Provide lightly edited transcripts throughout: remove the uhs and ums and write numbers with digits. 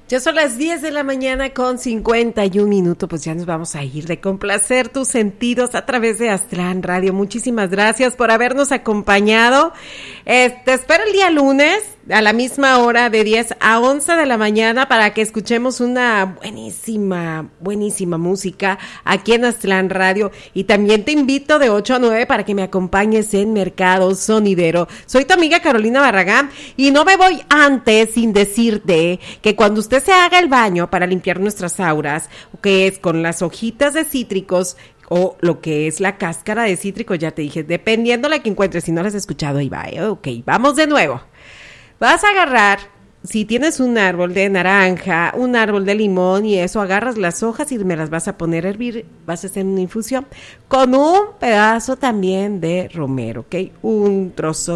Ya son las 10 de la mañana con 51 minutos, pues ya nos vamos a ir de complacer tus sentidos a través de Aztlán Radio. Muchísimas gracias por habernos acompañado. Te espero el día lunes a la misma hora de 10 a 11 de la mañana para que escuchemos una buenísima música aquí en Aztlán Radio. Y también te invito de 8 a 9 para que me acompañes en Mercado Sonidero. Soy tu amiga Carolina Barragán y no me voy antes sin decirte que cuando usted se haga el baño para limpiar nuestras auras, que es con las hojitas de cítricos o lo que es la cáscara de cítrico, ya te dije, dependiendo la que encuentres, si no la has escuchado, ahí va, ok, vamos de nuevo. Vas a agarrar, si tienes un árbol de naranja, un árbol de limón y eso, agarras las hojas y me las vas a poner a hervir, vas a hacer una infusión con un pedazo también de romero, ¿ok? Un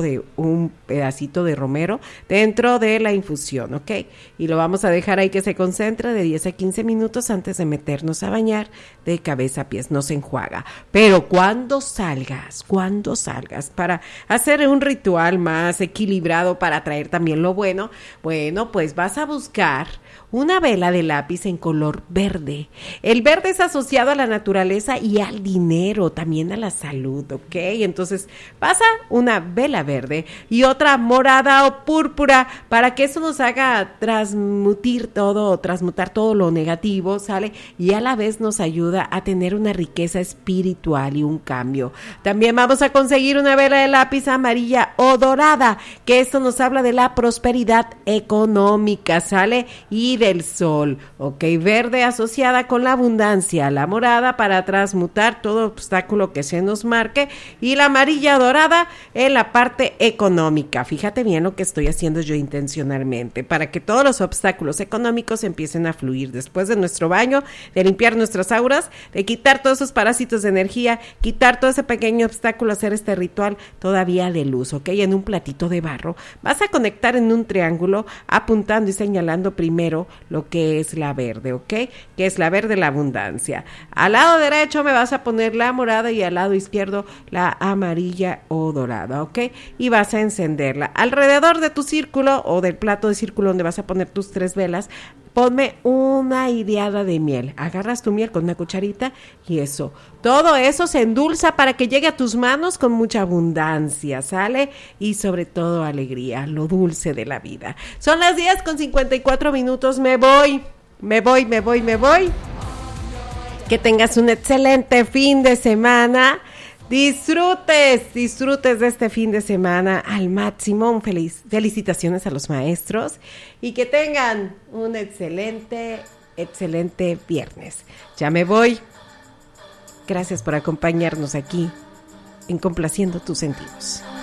pedacito de romero dentro de la infusión, ¿ok? Y lo vamos a dejar ahí que se concentre de 10 a 15 minutos antes de meternos a bañar de cabeza a pies, no se enjuaga. Pero cuando salgas para hacer un ritual más equilibrado para traer también lo bueno, pues vas a buscar una vela de lápiz en color verde. El verde es asociado a la naturaleza y al dinero, también a la salud, ¿ok? Entonces, pasa una vela verde y otra morada o púrpura para que eso nos haga transmutar todo lo negativo, ¿sale? Y a la vez nos ayuda a tener una riqueza espiritual y un cambio. También vamos a conseguir una vela de lápiz amarilla o dorada, que esto nos habla de la prosperidad económica, ¿sale? Y del sol, ok, verde asociada con la abundancia, la morada para transmutar todo obstáculo que se nos marque y la amarilla dorada en la parte económica. Fíjate bien lo que estoy haciendo yo intencionalmente para que todos los obstáculos económicos empiecen a fluir después de nuestro baño, de limpiar nuestras auras, de quitar todos esos parásitos de energía, quitar todo ese pequeño obstáculo, hacer este ritual todavía de luz, ok, en un platito de barro. Vas a conectar en un triángulo apuntando y señalando primero lo que es la verde, ¿ok? Que es la verde, la abundancia. Al lado derecho me vas a poner la morada y al lado izquierdo la amarilla o dorada, ¿ok? Y vas a encenderla. Alrededor de tu círculo o del plato de círculo donde vas a poner tus 3 velas, ponme una ideada de miel. Agarras tu miel con una cucharita y eso. Todo eso se endulza para que llegue a tus manos con mucha abundancia, ¿sale? Y sobre todo alegría, lo dulce de la vida. Son las 10 con 54 minutos. Me voy. Que tengas un excelente fin de semana. Disfrutes de este fin de semana al máximo. Felicitaciones a los maestros y que tengan un excelente viernes. Ya me voy. Gracias por acompañarnos aquí en Complaciendo tus Sentidos.